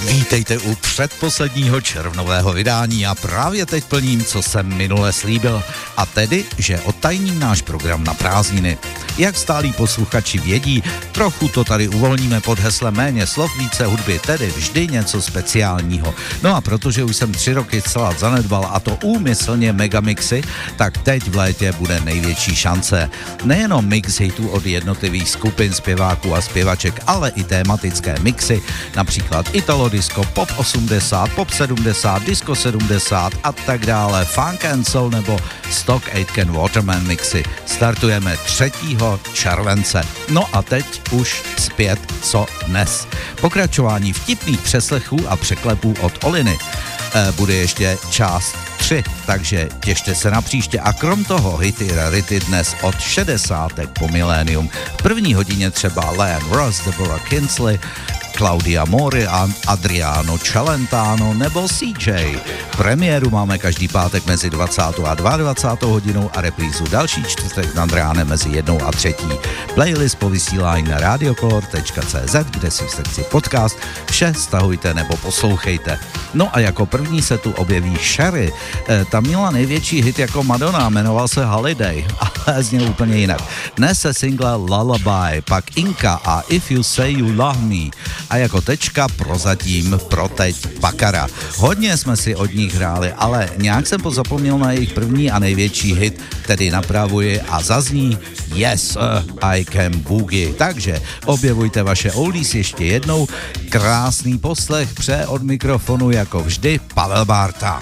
Vítejte u předposledního červnového vydání a právě teď plním, co jsem minule slíbil, a tedy, že odtajním náš program na prázdniny. Jak stálí posluchači vědí, trochu to tady uvolníme pod heslem méně slov, více hudby, tedy vždy něco speciálního. No a protože už jsem 3 roky zcela zanedbal, a to úmyslně megamixy, tak teď v létě bude největší šance. Nejenom mix hitů od jednotlivých skupin zpěváků a zpěvaček, ale i tématické mixy, například Italo disco, pop 80, pop 70, disco 70 a tak dále, funk and soul nebo stock Aitken Waterman mixy. Startujeme 3. července. No a teď už zpět co dnes. Pokračování vtipných přeslechů a překlepů od Oliny. Bude ještě část 3, takže těšte se na příště. A krom toho hity rarity dnes od 60. po milénium. V první hodině třeba Leanne Ross, Deborah Kinsley, Claudia Mori a Adriano Celentano nebo CJ. Premiéru máme každý pátek mezi 20. a 22. hodinou a reprízu další čtvrtek nad ránem mezi 1. a 3. Playlist po vysílání na radiocolor.cz, kde si v sekci podcast vše stahujte nebo poslouchejte. No a jako první se tu objeví Sherry. Ta měla největší hit jako Madonna, jmenoval se Holiday, ale zněl úplně jinak. Dnes se single Lullaby, pak Inka a If You Say You Love Me. A jako tečka prozatím pro teď Pakara. Hodně jsme si od nich hráli, ale nějak jsem pozapomněl na jejich první a největší hit, tedy napravuji a zazní Yes, I Can Boogie. Takže objevujte vaše oldies ještě jednou. Krásný poslech přeje od mikrofonu jako vždy Pavel Bárta.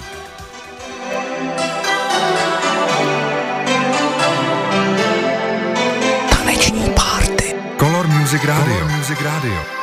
Taneční party. Color Music Radio.